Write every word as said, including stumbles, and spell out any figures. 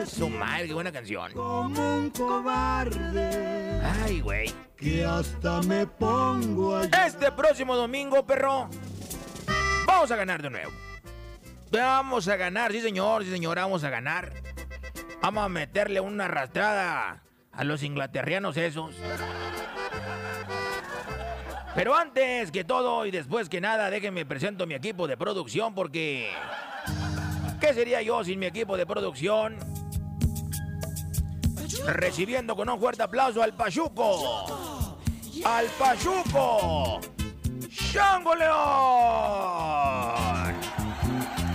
Su madre, qué buena canción. Como un cobarde. Ay, güey. Que hasta me pongo a... Este próximo domingo, perro, vamos a ganar de nuevo. Vamos a ganar, sí señor, sí señora, vamos a ganar. Vamos a meterle una arrastrada a los inglaterrianos esos. Pero antes que todo y después que nada, déjenme presento mi equipo de producción porque... ¿qué sería yo sin mi equipo de producción? Recibiendo con un fuerte aplauso al Pachuco. ¡Al Pachuco! ¡Chango León!